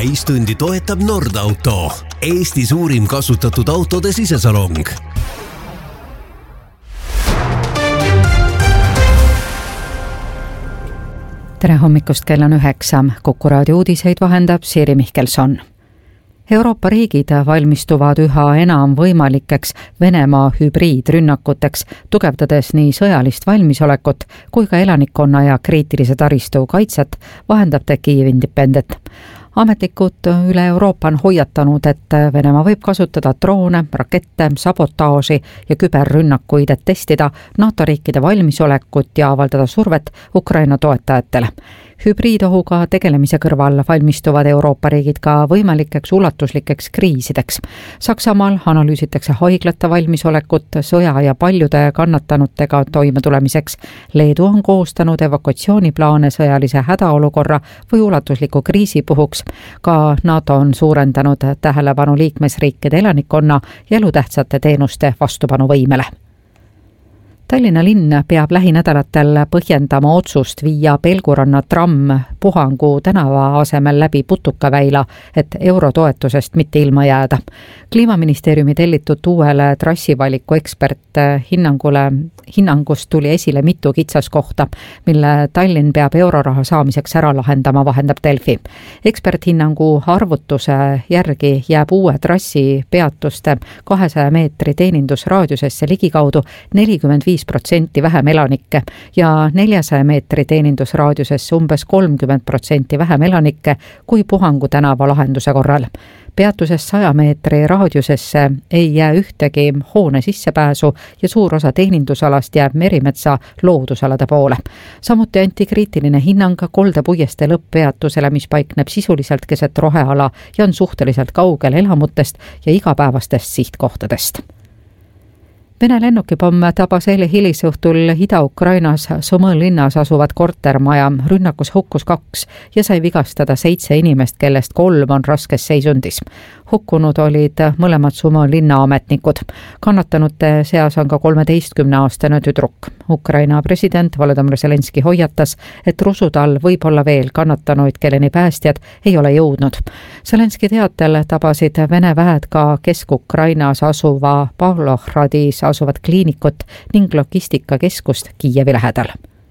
täistundi toetab Nordauto, Eesti suurim kasutatud autode sisesalong. Tere hommikust, kell on 9. Kuku raadio uudiseid vahendab Siiri Mihkelson. Euroopa riigid valmistuvad üha enam võimalikeks Venemaa hübriidrünnakuteks, tugevdades nii sõjalist valmisolekut kui ka elanikkonna ja kriitilise taristu kaitset, vahendab The Kyiv Independent. Ametlikud üle Euroopa on hoiatanud, et Venemaa võib kasutada droone, rakette, sabotaaži ja küberrünnakuid, et testida NATO riikide valmisolekut ja avaldada survet Ukraina toetajatele. Hübriidohuga tegelemise kõrval valmistuvad Euroopa riigid ka võimalikeks ulatuslikeks kriisideks. Saksamaal analüüsitakse haiglate valmisolekut sõja ja paljude kannatanutega toimetulemiseks. Leedu on koostanud evakuatsiooniplaane sõjalise hädaolukorra või ulatusliku kriisi puhuks. Ka NATO on suurendanud tähelepanu liikmesriikide elanikkonna ja elutähtsate teenuste vastupanuvõimele. Tallinna linn peab lähinädalatel põhjendama otsust viia Pelguranna tramm Puhangu tänava asemel läbi Putukaväila, et eurotoetusest mitte ilma jääda. Kliimaministeeriumi tellitud uuele trassivaliku hinnangust tuli esile mitu kitsaskohta, mille Tallinn peab euroraha saamiseks ära lahendama, vahendab Delfi. Eksperthinnangu arvutuse järgi jääb uue trassi peatuste 200 meetri teenindusraadiusesse ligikaudu 45% vähem elanikke ja 400 meetri teenindusraadiusesse umbes 30% vähem elanikke kui Puhangu tänava lahenduse korral. Peatusest 100 meetri raadiusesse ei jää ühtegi hoone sissepääsu ja suur osa teenindusalast jääb Merimetsa loodusalade poole. Samuti anti kriitiline hinnang koldepuieste lõpppeatusele, mis paikneb sisuliselt keset roheala ja on suhteliselt kaugel elamutest ja igapäevastest sihtkohtadest. Vene lennukipomm tabas eile hilisõhtul Ida-Ukrainas Somõl linnas asuvat kortermaja. Rünnakus hukkus 2 ja sai vigastada 7 inimest, kellest 3 on raskes seisundis. Hukkunud olid mõlemad Somõl linna ametnikud. Kannatanute seas on ka 13-aastane tüdruk. Ukraina president Volodymyr Zelenski hoiatas, et Rusutal võib olla veel kannatanuid, kelleni päästjad ei ole jõudnud. Zelenski teatel tabasid Vene väed ka Kesk-Ukrainas asuva Pavlohradis asuvat kliinikut ning logistikakeskust Kiievi lähedal.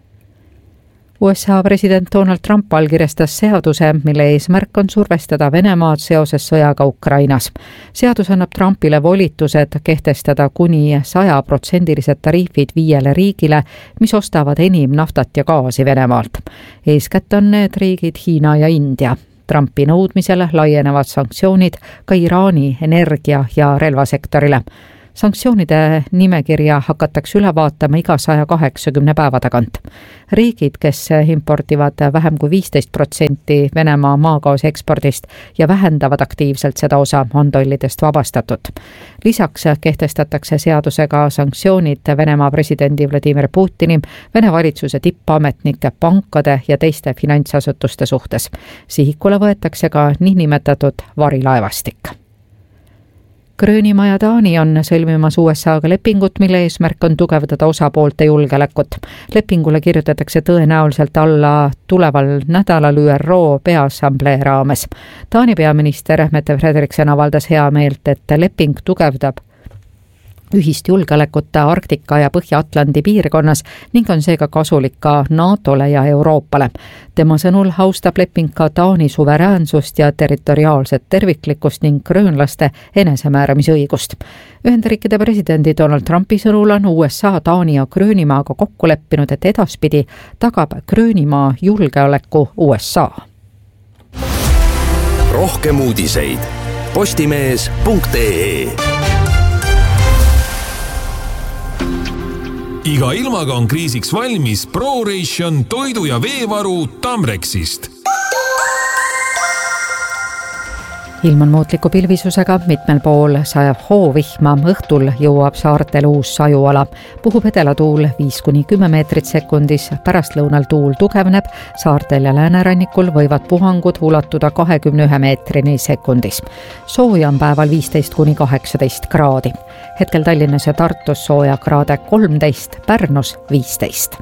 USA president Donald Trump allkirjastas seaduse, mille eesmärk on survestada Venemaad seoses sõjaga Ukrainas. Seadus annab Trumpile volitused kehtestada kuni 100% tariifid 5 riigile, mis ostavad enim naftat ja gaasi Venemaalt. Eeskätt on need riigid Hiina ja India. Trumpi nõudmisele laienevad sanktsioonid ka Iraani energia- ja relvasektorile. Sanktsioonide nimekirja hakatakse üle vaatama iga 180 päeva tagant. Riigid, kes importivad vähem kui 15% Venemaa maagaasi ekspordist ja vähendavad aktiivselt seda osa, on tollidest vabastatud. Lisaks kehtestatakse seadusega sanktsioonid Venemaa presidendi Vladimir Putini, Vene valitsuse tippametnike, pankade ja teiste finantsasutuste suhtes. Sihikule võetakse ka niinimetatud varilaevastik. Gröönimaa ja Taani on sõlmimas USA-ga lepingut, mille eesmärk on tugevdada osapoolte julgeolekut. Lepingule kirjutatakse tõenäoliselt alla tuleval nädalal ÜRO Peaassamblee raames. Taani peaminister Mette Frederiksen avaldas hea meelt, et leping tugevdab ühist julgeolekut Arktika ja Põhja-Atlandi piirkonnas ning on seega kasulik ka NATOle ja Euroopale. Tema sõnul austab leping ka Taani suveräänsust ja territoriaalset terviklikkust ning gröönlaste enesemääramisõigust. Ühendriikide presidendi Donald Trumpi sõnul on USA, Taani ja Gröönimaaga kokku leppinud, et edaspidi tagab Gröönimaa julgeoleku USA. Rohkem uudiseid postimees.ee. Iga ilmaga on kriisiks valmis ProRation toidu- ja veevaru Tamrexist. Ilm on muutliku pilvisusega, mitmel pool sajab hoovihma, õhtul jõuab saartel uus sajuala. Puhub edelatuul 5–10 meetrit sekundis, pärastlõunal tuul tugevneb, saartel ja läänerannikul võivad puhangud ulatuda 21 meetrini sekundis. Sooja on päeval 15–18 kraadi. Hetkel Tallinnas ja Tartus sooja kraade 13, Pärnus 15.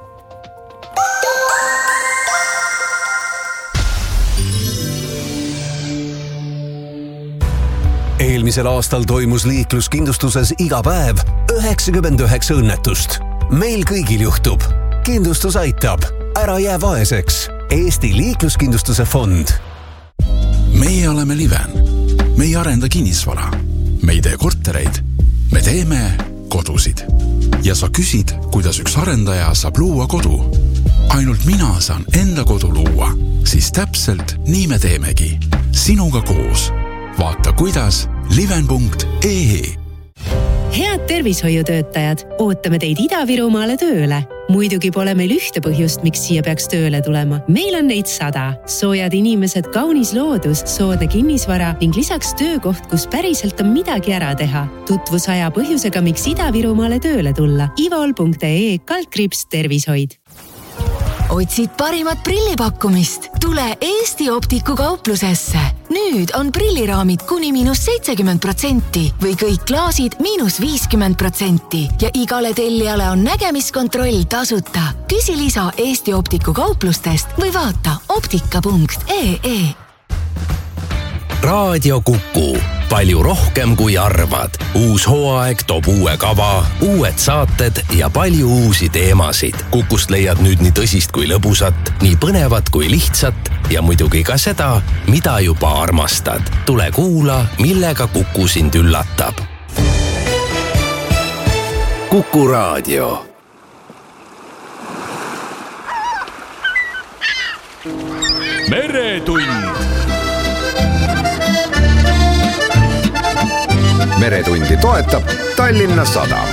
Eelmisel aastal toimus liikluskindlustuses iga päev 99 õnnetust. Meil kõigil juhtub. Kindlustus aitab. Ära jää vaeseks. Eesti liikluskindlustuse fond. Meie oleme Liven. Me ei arenda kinnisvara. Me ei tee kortereid. Me teeme kodusid. Ja sa küsid, kuidas üks arendaja saab luua kodu. Ainult mina saan enda kodu luua. Siis täpselt nii me teemegi. Sinuga koos. Vaata kuidas liven.ee. Head tervishoiutöötajad, ootame teid Ida-Virumaale tööle. Muidugi pole meil ühte põhjust, miks siia peaks tööle tulema. Meil on neid 100. Soojad inimesed, kaunis loodus, soodne kinnisvara ning lisaks töökoht, kus päriselt on midagi ära teha. Tutvusaja põhjusega, miks Ida-Virumaale tööle tulla. ivol.ee/tervishoid. Otsid parimat prillipakkumist? Tule Eesti Optiku kauplusesse. Nüüd on prilliraamid kuni -70% või kõik klaasid -50% ja igale tellijale on nägemiskontroll tasuta. Küsi lisa Eesti Optiku kauplustest või vaata optika.ee. Raadio Kuku. Palju rohkem kui arvad. Uus hooaeg toob uue kava, uued saated ja palju uusi teemasid. Kukust leiad nüüd nii tõsist kui lõbusat, nii põnevat kui lihtsat ja muidugi ka seda, mida juba armastad. Tule kuula, millega Kuku sind üllatab. Kuku Raadio. Meretund. Meretundi toetab Tallinna Sadam.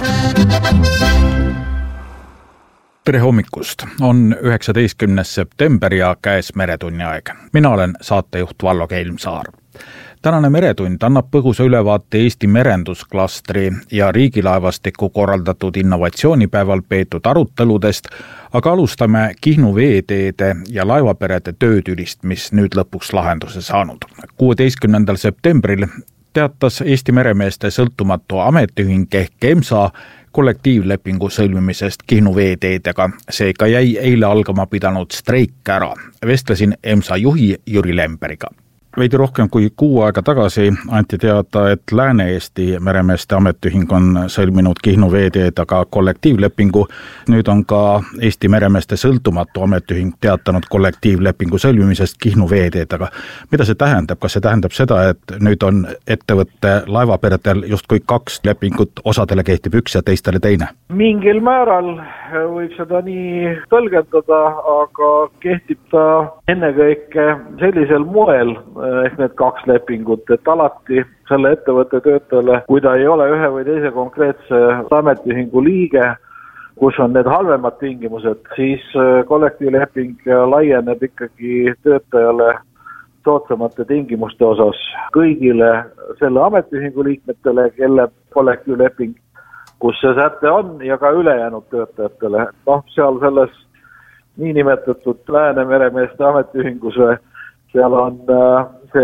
Tere hommikust! On 19. september ja käes Meretunni aeg. Mina olen saatejuht Vallo Keilmsaar. Tänane Meretund annab põgusa ülevaate Eesti merendusklastri ja riigilaevastiku korraldatud innovatsioonipäeval peetud aruteludest, aga alustame Kihnu veeteede ja laevaperede töötülist, mis nüüd lõpuks lahenduse saanud. 16. septembril teatas Eesti meremeeste sõltumatu ametiühing ehk EMSA kollektiivlepingu sõlmimisest Kihnu veeteedega. Seega jäi eile algama pidanud streik ära. Vestlesin EMSA juhi Jüri Lemberiga. Veidi rohkem kui 6 aega tagasi anti teada, et Lääne-Eesti meremeeste ametiühing on sõlminud Kihnu veeteedega kollektiivlepingu. Nüüd on ka Eesti meremeeste sõltumatu ametiühing teatanud kollektiivlepingu sõlmimisest Kihnu veeteedega. Mida see tähendab? Kas see tähendab seda, et nüüd on ettevõtte laevaperedel justkui 2 lepingut, osadele kehtib üks ja teistele teine? Mingil määral võib seda nii tõlgendada, aga kehtib ta ennekõike sellisel moel, ehk need 2 lepingut, et alati selle ettevõtte töötajale, kui ta ei ole ühe või teise konkreetse ametiühingu liige, kus on need halvemad tingimused, siis kollektiivleping laieneb ikkagi töötajale soodsamate tingimuste osas kõigile selle ametiühingu liikmetele, kelle kollektiivleping, kus see säte on, ja ka ülejäänud töötajatele. Seal selles niinimetatud Läänemeremeeste ametiühingus seal on see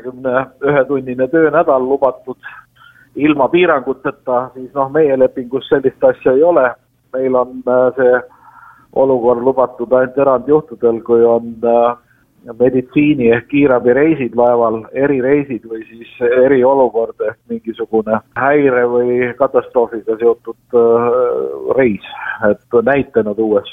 91-tunnine töönädal lubatud ilma piiranguteta, siis meie lepingus sellist asja ei ole. Meil on see olukord lubatud ainult erandjuhtudel, kui on meditsiini ehk kiirabireisid laeval, erireisid või siis eriolukord ehk mingisugune häire või katastroofiga seotud reis, et näitena tuues.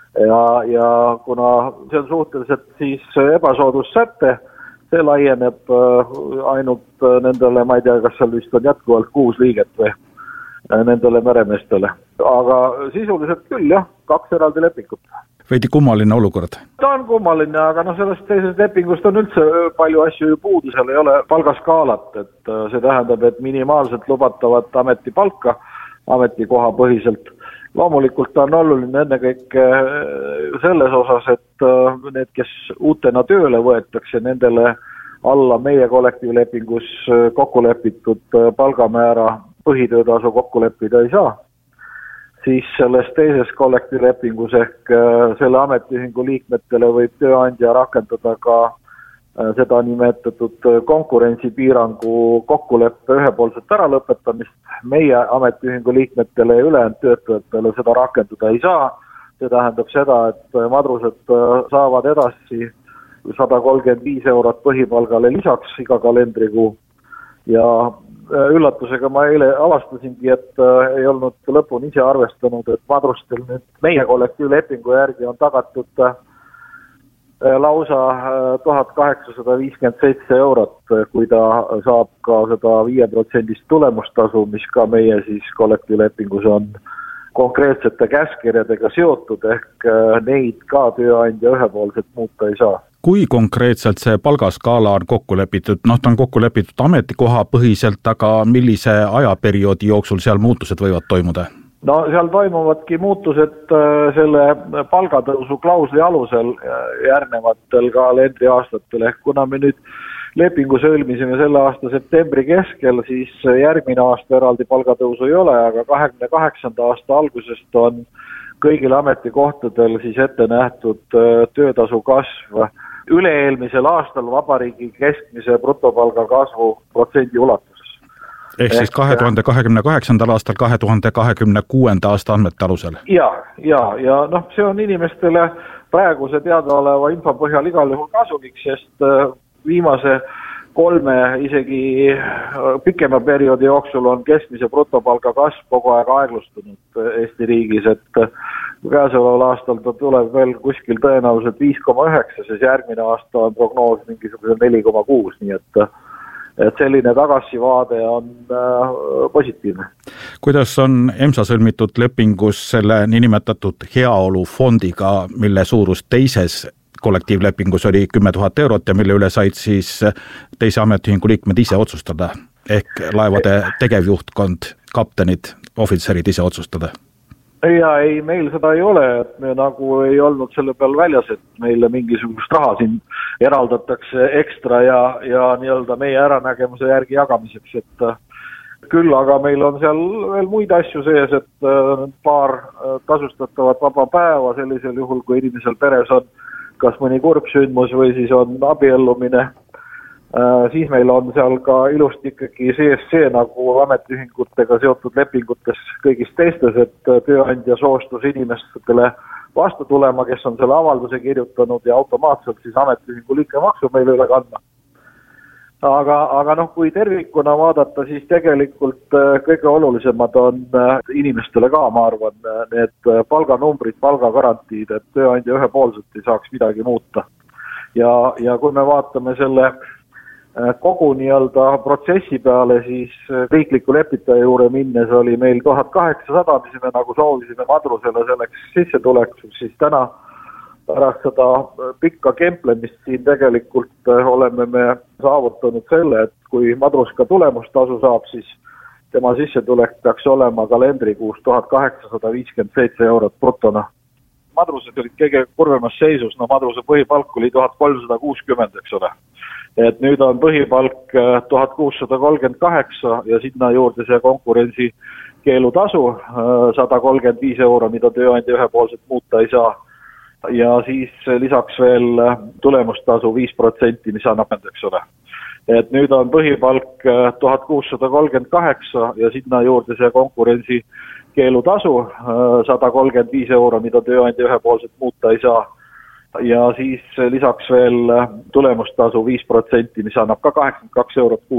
Ja kuna see on suhteliselt siis ebasoodussäte, see laieneb ainult nendele, ma ei tea, kas seal vist on jätkuvalt 6 liiget või nendele meremeestele. Aga sisuliselt küll, jah, 2 eraldi lepingut. Veidi kummaline olukord. Ta on kummaline, aga sellest teisest lepingust on üldse palju asju ju puudu, seal ei ole palgaskaalat, et see tähendab, et minimaalselt lubatavat ametipalka ametikoha põhiselt. Loomulikult on oluline ennekõike selles osas, et need, kes uutena tööle võetakse, nendele alla meie kollektiivlepingus kokkulepitud palgamäära põhitöötasu kokku leppida ei saa. Siis selles teises kollektiivlepingus ehk selle ametiühingu liikmetele võib tööandja rakendada ka seda nimetatud konkurentsipiirangu kokkuleppe ühepoolset ära lõpetamist. Meie ametiühingu liikmetele ja ülejäänud töötajatele seda rakendada ei saa. See tähendab seda, et madrused saavad edasi 135 eurot põhipalgale lisaks iga kalendrikuu ja üllatusega ma eile avastasingi, et ei olnud lõpuni ise arvestanud, et madrustel nüüd meie kollektiivlepingu järgi on tagatud lausa 1857 eurot, kui ta saab ka seda 5% tulemustasu, mis ka meie siis kollektiivlepingus on konkreetsete käskirjadega seotud, ehk neid ka tööandja ühepoolselt muuta ei saa. Kui konkreetselt see palgaskaala on kokku lepitud? Ta on kokku lepitud ametikoha põhiselt, aga millise ajaperioodi jooksul seal muutused võivad toimuda? No seal toimuvadki muutused selle palgatõusu klausli alusel järgnevatel kalendriaastatel, ehk kuna me nüüd lepingu sõlmisime selle aasta septembri keskel, siis järgmine aasta eraldi palgatõusu ei ole, aga 28. aasta algusest on kõigil ametikohtadel siis ette nähtud töötasu kasv üle-eelmisel aastal vabariigi keskmise brutopalga kasvu protsendi ulatuses. Ehk siis 2028. aastal 2026. aasta andmete alusel? Ja see on inimestele praeguse teadaoleva info põhjal igal juhul kasulik, sest viimase 3 isegi pikema perioodi jooksul on keskmise brutopalga kasv kogu aeg aeglustunud Eesti riigis, et käesoleval aastal ta tuleb veel kuskil tõenäoliselt 5,9, siis järgmine aasta on prognoos mingisuguse 4,6, nii et selline tagasivaade on positiivne. Kuidas on EMSA sõlmitud lepingus selle niinimetatud heaolufondiga, mille suurus teises kollektiivlepingus oli 10 000 eurot ja mille üle said siis teise ametiühingu liikmed ise otsustada, ehk laevade tegevjuhtkond, kaptenid, ohvitserid ise otsustada? Ja ei, meil seda ei ole, et me nagu ei olnud selle peal väljas, et meile mingisugust raha siin eraldatakse ekstra ja nii-öelda meie äranägemuse järgi jagamiseks, et küll aga meil on seal veel muid asju sees, et paar tasustatavat vaba päeva sellisel juhul, kui inimesel peres on kas mõni kurb sündmus või siis on abiellumine, siis meil on seal ka ilusti ikkagi sees see nagu ametiühingutega seotud lepingutes kõigis teistes, et tööandja soostus inimestele vastu tulema, kes on selle avalduse kirjutanud ja automaatselt siis ametiühingu liikmemaksu meile üle kandma. Aga kui tervikuna vaadata, siis tegelikult kõige olulisemad on inimestele ka, ma arvan, need palganumbrid, palgagarantiid, et tööandja ühepoolselt ei saaks midagi muuta. Ja kui me vaatame selle kogu nii-öelda protsessi peale, siis riikliku lepitaja juurde minnes oli meil 1800, mis me nagu soovisime madrusele selleks sissetulekuks, siis täna pärast seda pikka kemplemist siin tegelikult oleme me saavutanud selle, et kui madrus ka tulemustasu saab, siis tema sissetulek peaks olema kalendrikuus 1857 eurot brutona. Madrused olid kõige kurvemas seisus, madruse põhipalk oli 1360, eks ole. Et nüüd on põhipalk 1638 ja sinna juurde see konkurentsi keelutasu 135 euro, mida tööandja ühepoolselt muuta ei saa. Ja siis lisaks veel tulemustasu 5%, mis annab eks ole. Et nüüd on põhipalk 1638 ja sinna juurde see konkurentsi keelutasu 135 euro, mida tööandja ühepoolselt muuta ei saa. Ja siis lisaks veel tulemustasu 5%, mis annab ka 82 eurot kuus.